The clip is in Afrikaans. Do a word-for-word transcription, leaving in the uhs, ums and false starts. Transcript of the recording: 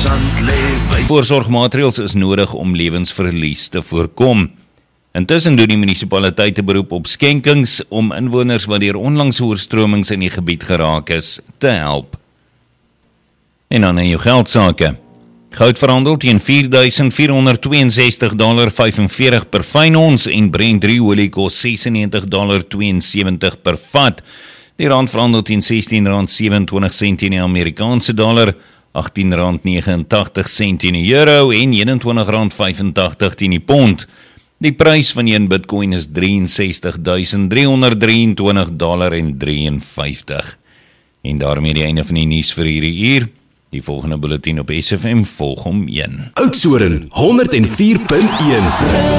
sand lê wyd. Voorsorgmaatreëls is nodig om lewensverlies te voorkom. Intussen doen die munisipaliteite beroep op skenkings om inwoners wat deur onlangse oorstromings in die gebied geraak is, te help. En dan in jou geldsake. Goud verhandel teen vier duisend vier honderd tweeënsestig komma vyfenveertig per fyn ons en Brent olie kos sesennegentig komma tweeënsewentig per vat. Die rand verhandel teen sestien rand sewenentwintig sent in die Amerikaanse dollar, agttien rand negenentagtig sent in die euro en eenentwintig rand vyfentagtig teen die pond. Die prys van een bitcoin is drie en sestig duisend driehonderd drieëntwintig dollar en drieënvyftig. En daarmee die einde van die nuus vir hierdie uur. Die volgende bulletin op S F M volg om een. Oudtshoorn honderd en vier punt een.